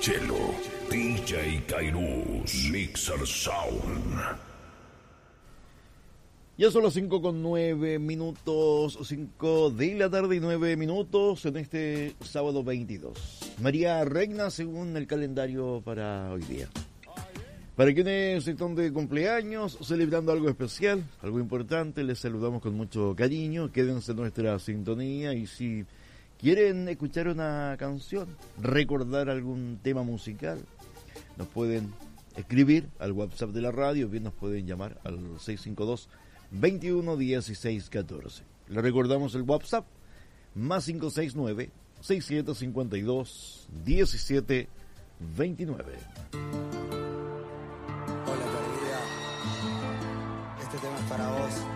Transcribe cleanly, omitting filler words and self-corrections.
Chelo, DJ Kairos, Mixer Sound. Ya son las 5:09, 5 de la tarde y 9 minutos en este sábado 22. María Reina según el calendario para hoy día. Para quienes están de cumpleaños, celebrando algo especial, algo importante, les saludamos con mucho cariño. Quédense en nuestra sintonía y si quieren escuchar una canción, recordar algún tema musical, nos pueden escribir al WhatsApp de la radio, bien nos pueden llamar al 652-211614. Le recordamos el WhatsApp, más 569-6752-1729. Hola, perdida. Este tema es para vos.